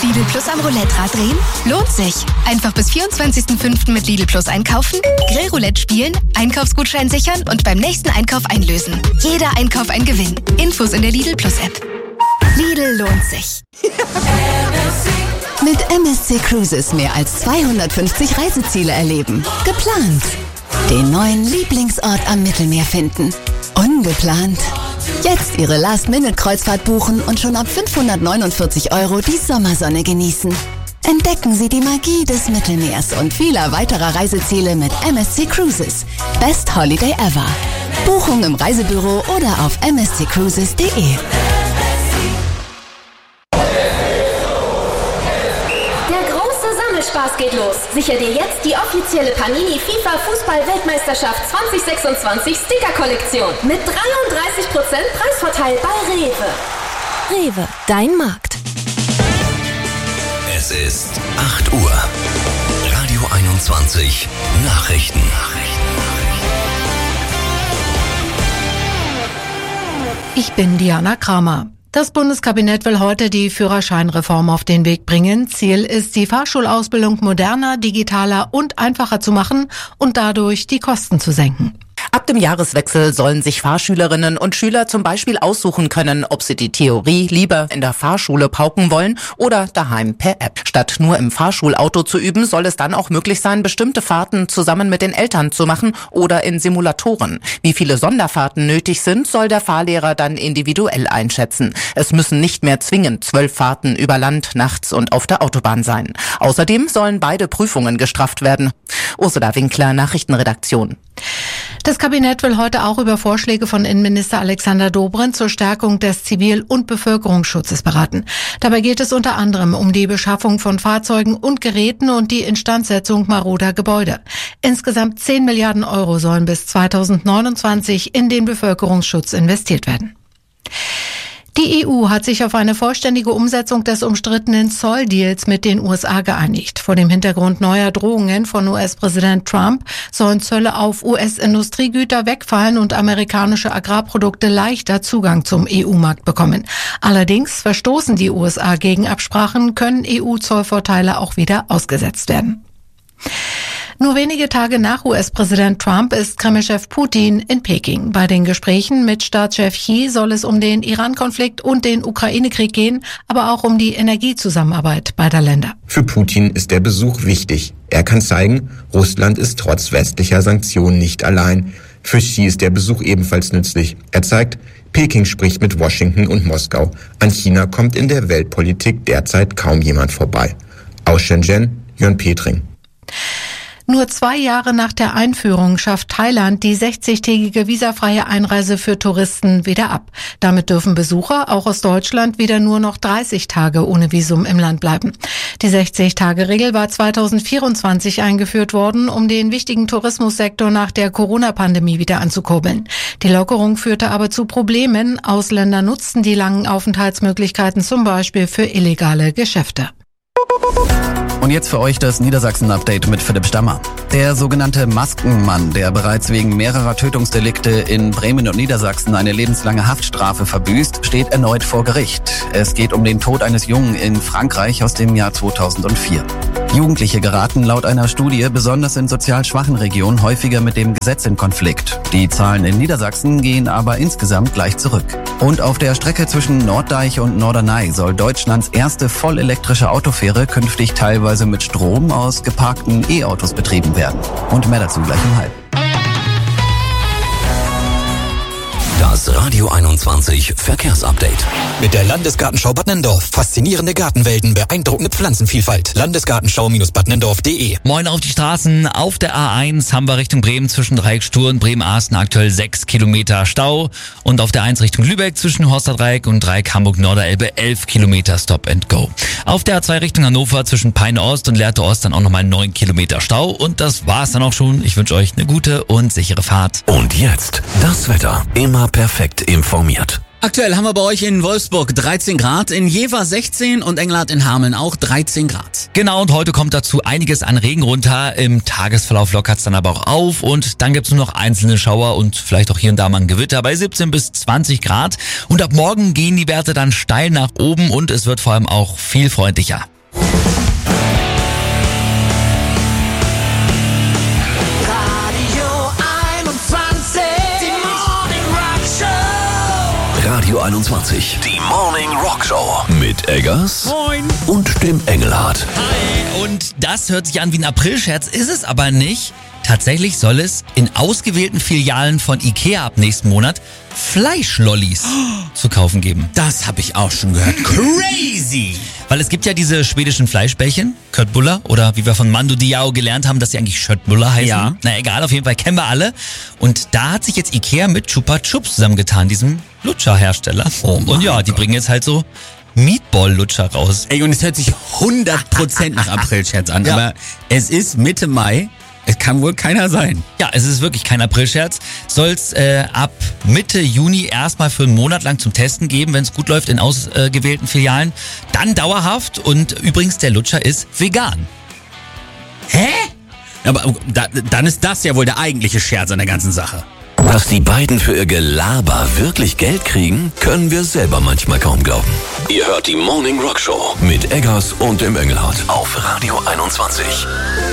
Lidl Plus am Roulette-Rad drehen? Lohnt sich. Einfach bis 24.05. mit Lidl Plus einkaufen, Grillroulette spielen, Einkaufsgutschein sichern und beim nächsten Einkauf einlösen. Jeder Einkauf ein Gewinn. Infos in der Lidl Plus App. Lidl lohnt sich. Mit MSC Cruises mehr als 250 Reiseziele erleben. Geplant. Den neuen Lieblingsort am Mittelmeer finden. Ungeplant. Jetzt Ihre Last-Minute-Kreuzfahrt buchen und schon ab 549 € die Sommersonne genießen. Entdecken Sie die Magie des Mittelmeers und vieler weiterer Reiseziele mit MSC Cruises. Best Holiday ever. Buchung im Reisebüro oder auf msccruises.de. Spaß geht los. Sicher dir jetzt die offizielle Panini FIFA Fußball-Weltmeisterschaft 2026 Sticker-Kollektion mit 33% Preisvorteil bei Rewe. Rewe, dein Markt. Es ist 8 Uhr. Radio 21 Nachrichten. Ich bin Diana Kramer. Das Bundeskabinett will heute die Führerscheinreform auf den Weg bringen. Ziel ist, die Fahrschulausbildung moderner, digitaler und einfacher zu machen und dadurch die Kosten zu senken. Ab dem Jahreswechsel sollen sich Fahrschülerinnen und Schüler zum Beispiel aussuchen können, ob sie die Theorie lieber in der Fahrschule pauken wollen oder daheim per App. Statt nur im Fahrschulauto zu üben, soll es dann auch möglich sein, bestimmte Fahrten zusammen mit den Eltern zu machen oder in Simulatoren. Wie viele Sonderfahrten nötig sind, soll der Fahrlehrer dann individuell einschätzen. Es müssen nicht mehr zwingend 12 Fahrten über Land, nachts und auf der Autobahn sein. Außerdem sollen beide Prüfungen gestrafft werden. Ursula Winkler, Nachrichtenredaktion. Das Kabinett will heute auch über Vorschläge von Innenminister Alexander Dobrindt zur Stärkung des Zivil- und Bevölkerungsschutzes beraten. Dabei geht es unter anderem um die Beschaffung von Fahrzeugen und Geräten und die Instandsetzung maroder Gebäude. Insgesamt 10 Milliarden € sollen bis 2029 in den Bevölkerungsschutz investiert werden. Die EU hat sich auf eine vollständige Umsetzung des umstrittenen Zolldeals mit den USA geeinigt. Vor dem Hintergrund neuer Drohungen von US-Präsident Trump sollen Zölle auf US-Industriegüter wegfallen und amerikanische Agrarprodukte leichter Zugang zum EU-Markt bekommen. Allerdings verstoßen die USA gegen Absprachen, können EU-Zollvorteile auch wieder ausgesetzt werden. Nur wenige Tage nach US-Präsident Trump ist Kreml-Chef Putin in Peking. Bei den Gesprächen mit Staatschef Xi soll es um den Iran-Konflikt und den Ukraine-Krieg gehen, aber auch um die Energiezusammenarbeit beider Länder. Für Putin ist der Besuch wichtig. Er kann zeigen, Russland ist trotz westlicher Sanktionen nicht allein. Für Xi ist der Besuch ebenfalls nützlich. Er zeigt, Peking spricht mit Washington und Moskau. An China kommt in der Weltpolitik derzeit kaum jemand vorbei. Aus Shenzhen, Jörn Petring. Nur 2 Jahre nach der Einführung schafft Thailand die 60-tägige visafreie Einreise für Touristen wieder ab. Damit dürfen Besucher auch aus Deutschland wieder nur noch 30 Tage ohne Visum im Land bleiben. Die 60-Tage-Regel war 2024 eingeführt worden, um den wichtigen Tourismussektor nach der Corona-Pandemie wieder anzukurbeln. Die Lockerung führte aber zu Problemen. Ausländer nutzten die langen Aufenthaltsmöglichkeiten zum Beispiel für illegale Geschäfte. Und jetzt für euch das Niedersachsen-Update mit Philipp Stammer. Der sogenannte Maskenmann, der bereits wegen mehrerer Tötungsdelikte in Bremen und Niedersachsen eine lebenslange Haftstrafe verbüßt, steht erneut vor Gericht. Es geht um den Tod eines Jungen in Frankreich aus dem Jahr 2004. Jugendliche geraten laut einer Studie besonders in sozial schwachen Regionen häufiger mit dem Gesetz in Konflikt. Die Zahlen in Niedersachsen gehen aber insgesamt gleich zurück. Und auf der Strecke zwischen Norddeich und Norderney soll Deutschlands erste vollelektrische Autofähre künftig teilweise mit Strom aus geparkten E-Autos betrieben werden. Und mehr dazu gleich um 12:30. Das Radio 21 Verkehrsupdate. Mit der Landesgartenschau Bad Nenndorf. Faszinierende Gartenwelten, beeindruckende Pflanzenvielfalt. Landesgartenschau-badnendorf.de. Moin auf die Straßen. Auf der A1 haben wir Richtung Bremen zwischen Dreieckstur und Bremen-Asten aktuell 6 Kilometer Stau. Und auf der 1 Richtung Lübeck zwischen Horsterdreieck und Dreieck Hamburg-Norderelbe 11 Kilometer Stop and Go. Auf der A2 Richtung Hannover zwischen Peine Ost und Lehrte Ost dann auch nochmal 9 Kilometer Stau. Und das war's dann auch schon. Ich wünsche euch eine gute und sichere Fahrt. Und jetzt das Wetter. Immer perfekt informiert. Aktuell haben wir bei euch in Wolfsburg 13 Grad, in Jever 16 und Englert in Hameln auch 13 Grad. Genau, und heute kommt dazu einiges an Regen runter. Im Tagesverlauf lockert es dann aber auch auf und dann gibt's nur noch einzelne Schauer und vielleicht auch hier und da mal ein Gewitter bei 17 bis 20 Grad. Und ab morgen gehen die Werte dann steil nach oben und es wird vor allem auch viel freundlicher. Radio 21. Die Morning Rock Show mit Eggers Moin. Und dem Engelhardt. Hi. Und das hört sich an wie ein Aprilscherz, ist es aber nicht. Tatsächlich soll es in ausgewählten Filialen von Ikea ab nächsten Monat Fleischlollis zu kaufen geben. Das habe ich auch schon gehört. Crazy! Weil es gibt ja diese schwedischen Fleischbällchen, Köttbullar, oder wie wir von Mando Diao gelernt haben, dass sie eigentlich Schöttbullar heißen. Ja. Na egal, auf jeden Fall kennen wir alle. Und da hat sich jetzt Ikea mit Chupa Chups zusammengetan, diesem Lutscher-Hersteller. Und ja, die bringen jetzt halt so Meatball-Lutscher raus. Ey, und es hört sich 100% nach Aprilscherz an, aber es ist Mitte Mai. Es kann wohl keiner sein. Ja, es ist wirklich kein Aprilscherz. Soll's ab Mitte Juni erstmal für einen Monat lang zum Testen geben, wenn es gut läuft in ausgewählten Filialen. Dann dauerhaft und übrigens der Lutscher ist vegan. Hä? Aber dann ist das ja wohl der eigentliche Scherz an der ganzen Sache. Dass die beiden für ihr Gelaber wirklich Geld kriegen, können wir selber manchmal kaum glauben. Ihr hört die Morning Rock Show mit Eggers und dem Engelhardt auf Radio 21.